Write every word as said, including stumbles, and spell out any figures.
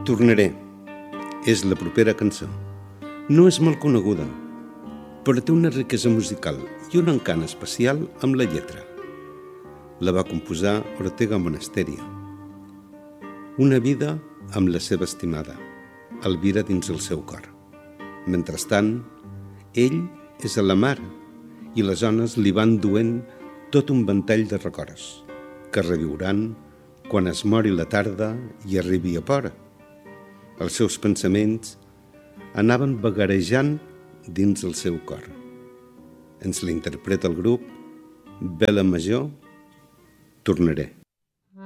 Tornaré és la propera cançó. No és molt coneguda, però té una riquesa musical i un encant especial amb la lletra. La va composar Ortega Monasterio. Una vida amb la seva estimada, Elvira dins el seu cor. Mentrestant, ell és a la mar i les ones li van duent tot un ventall de records que reviuran quan es mori la tarda i arribi a pora. Els seus pensaments anaven vagarejant dins el seu cor. Ens l'interpreta el grup Vela Major, Tornaré.